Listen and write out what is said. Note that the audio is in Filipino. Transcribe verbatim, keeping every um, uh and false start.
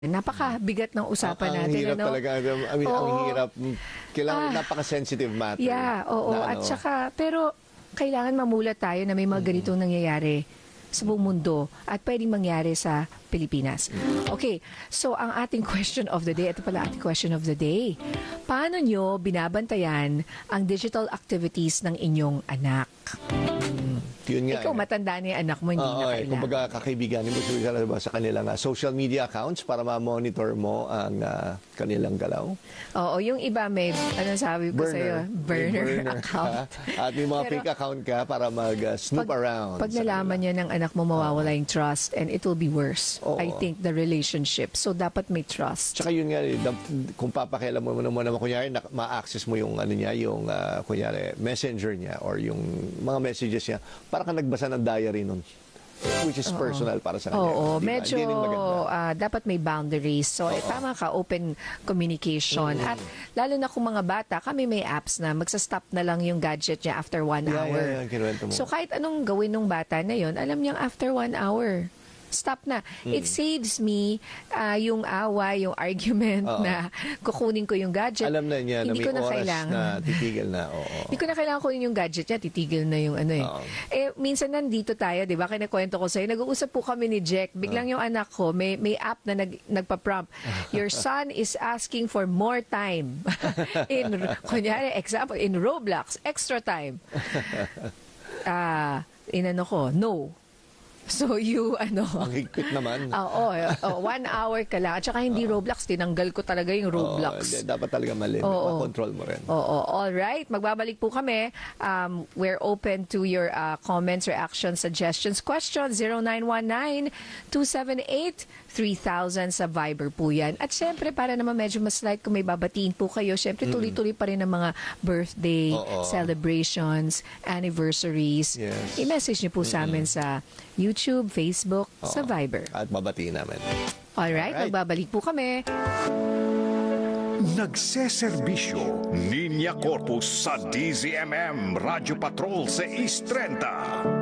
Napakabigat ng usapan ang natin. hirap ano? talaga. I mean, ang Oo. hirap. Kailangan, Ah. napaka-sensitive matter. Yeah, oo. Na, At ano, saka, pero kailangan mamulat tayo na may mga ganitong nangyayari sa buong mundo at pwedeng mangyari sa Pilipinas. Okay, so ang ating question of the day, ito pala ating question of the day. Paano nyo binabantayan ang digital activities ng inyong anak? yun nga. Ikaw, eh. matanda na yung anak mo, hindi Oo, na eh, kailangan. kumbaga kakaibiganin mo sila ba sa kanilang uh, social media accounts para ma-monitor mo ang uh, kanilang galaw. Oo, yung iba may, ano sabi ko sa'yo, burner, May burner account. Ka, at may mga Pero, fake account ka para mag-snoop pag, around. Pag nalaman niya ng anak mo, mawawala yung trust and it will be worse. Oo. I think the relationship. So, dapat may trust. Tsaka yun nga, eh, da- kung papakialam mo naman naman, kunyari, na- ma-access mo yung, ano niya, yung, uh, kunyari, messenger niya or yung mga messages niya, para ka nagbasa ng diary nun. Which is Oo. personal para sa kanya. Oo, Di ba? medyo Hindi rin maganda. ah, dapat may boundaries. So, eh, tama ka, open communication. Mm. At lalo na kung mga bata, kami may apps na magsa-stop na lang yung gadget niya after one Yeah, hour. yeah, yeah, kinuwento mo. So, kahit anong gawin ng bata na yon, alam niyang after one hour. Stop na. It saves me ah, yung away, yung argument Oo. na kukunin ko yung gadget. Alam na niya na Hindi may ko na oras kailangan. na titigil na. Oo. Hindi ko na kailangan kunin yung gadget niya, titigil na yung ano eh. Oo. Eh, minsan nandito tayo, di ba? Kinakwento ko sa'yo, nag-uusap po kami ni Jack. Biglang yung anak ko, may, may app na nag, nagpa-prompt. Your son is asking for more time. in, kunyari, example, in Roblox, extra time. Ah, inano ko, no. So you, ano, Ang higpit naman. Oo, oh, one hour ka lang. At saka hindi Roblox, tinanggal ko talaga yung Oo, Roblox. hindi, dapat talaga mali. Oo. Ma-control mo rin. Oo, all right. Magbabalik po kami. Um, we're open to your uh, comments, reactions, suggestions, questions. zero nine one nine, two seven eight, three thousand sa Viber po yan. At syempre, para naman medyo mas light kung may babatiin po kayo, syempre tuloy-tuloy pa rin ang mga birthday, Oo. celebrations, anniversaries. Yes. I-message niyo po sa amin sa YouTube, Facebook, sa Oo. Viber. At babatiin namin. All right, Alright. magbabalik po kami. Nagseserbisyo Linya Corpus sa D Z M M Radio Patrol sa East thirty.